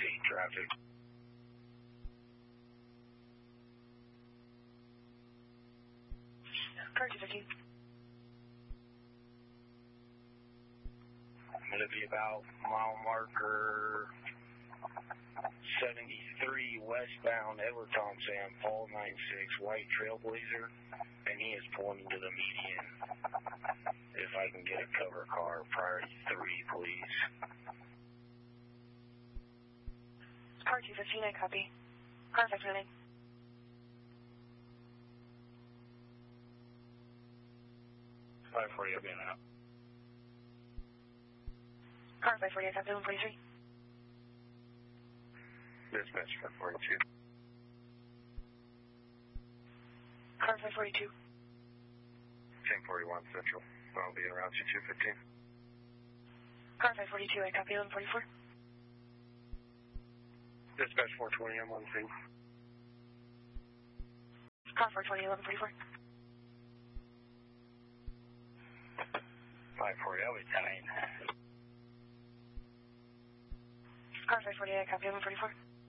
traffic. Car 215. I'm going to be about mile marker 73 westbound Everton San Paul 96 white Trailblazer, and he is pulling into the median. If I can get a cover car, priority 3, please. Car 215, I copy. Car 529. Car 540, I'll be in and out. Car 540, I copy 143. Dispatch 542. Car 542. 1041 Central. I'll be around 2215. Car 542, I copy 144. Dispatch 420, I'm on scene. Car 420, 1144. 540, I'll be 10-8. Car 540, I copy 144.